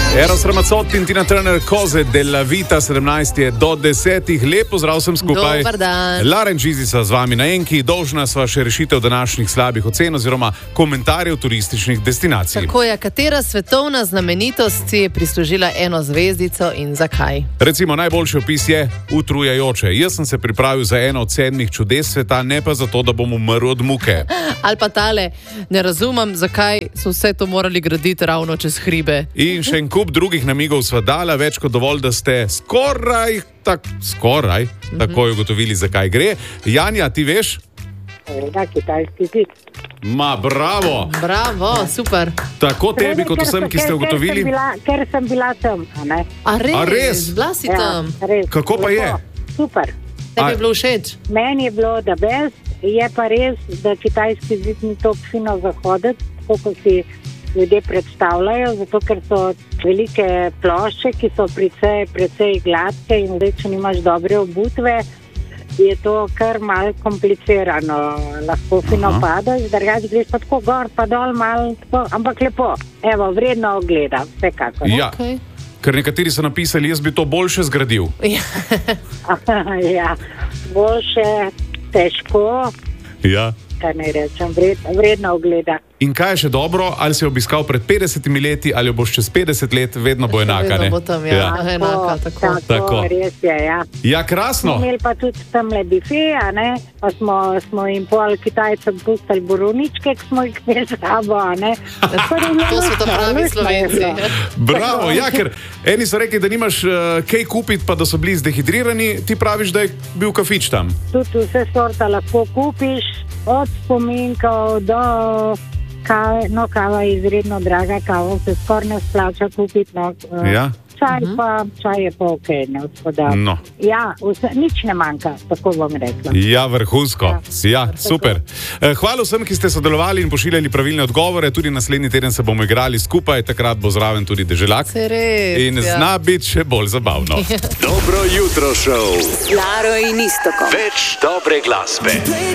Eros Ramazzotti in Tina Turner, Cose della vita, 17 do 10. Lepo zdrav vsem skupaj. Dobar dan. Laren Čizica z vami na Enki. Dolžna sva še rešitev današnjih slabih ocen oziroma komentarjev turističnih destinacij. Tako je, katera svetovna znamenitost si je prislužila eno zvezdico in zakaj? Recimo, najboljši opis je utrujajoče. Jaz sem se pripravil za eno od 7 čudes sveta, ne pa zato, da bom umrl od muke. Ali pa tale, ne razumem, zakaj so vse to morali graditi ravno čez hribe. In še en kup drugih namigov sva dala, več kot dovolj, da ste skoraj takoj ugotovili, zakaj gre. Janja, ti veš? Da, kitajski zid. Ma, bravo! Bravo, super. Tako tebi, kot vsem, ki ste ugotovili. Ker sem bila tam, a ne? A res? A res? Bila si tam? Res. Kako pa je? Super. Tebi je bilo všeč? Meni je bilo the best, je pa res, da kitajski zid ni tako fino zahoditi, tako kot si ljudje predstavljajo, zato ker so velike plošče, ki so precej gladke in zdaj, če nimaš dobre obutve, je to kar malo komplicirano. Lahko fino padaš, drugače greš pa tako gor, pa dol malo, ampak lepo. Evo, vredno ogleda, vsekakor. Ja, Okej. ker nekateri so napisali, jaz bi to boljše zgradil. Ja, boljše, težko, Ja. kaj ne rečem, vredno ogleda. In kaj je še dobro, ali si jo obiskal pred 50 leti, ali jo boš čez 50 let, vedno bo enaka, ne? Vedno bo tam, ja. Enaka, tako. Tako. Res je, ja. Ja, krasno. Imeli pa tudi tamle bife, a ne, pa smo jim pol Kitajcem pustili borovničke, ki smo jih imeli s sabo, a ne. To so to pravi Slovenci. Bravo, ja, ker eni so rekli, da nimaš kaj kupiti, pa da so bili zdehidrirani, ti praviš, da je bil kafič tam. Tudi vse sorta lahko kupiš, od spominkov do kave. No, kava je izredno draga, kava se skoraj ne splača kupiti. No, Ja. Čaj je pa okej, ne odspodam. No. Ja, nič ne manjka, tako bom rekla. Ja, vrhunsko. Ja, super. Hvala vsem, ki ste sodelovali in pošiljali pravilne odgovore. Tudi naslednji teden se bomo igrali skupaj, takrat bo zraven tudi Deželak. Se res, In ja. zna biti še bolj zabavno. Dobro jutro, šov. Laro in Iztokom. Več dobre glasbe.